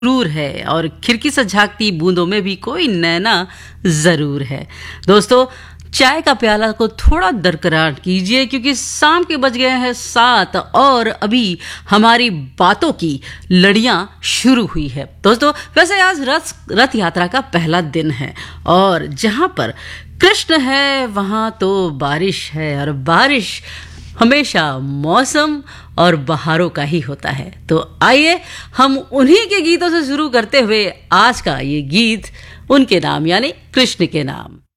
जरूर है और खिड़की से झांकती बूंदों में भी कोई नैना जरूर है। दोस्तों, चाय का प्याला को थोड़ा दरकरार कीजिए क्योंकि शाम के बज गए हैं 7 और अभी हमारी बातों की लड़ियां शुरू हुई है। दोस्तों, वैसे आज रथ यात्रा का पहला दिन है और जहां पर कृष्ण है वहां तो बारिश है और बारिश हमेशा मौसम और बहारों का ही होता है। तो आइए हम उन्हीं के गीतों से शुरू करते हुए आज का ये गीत उनके नाम यानी कृष्ण के नाम।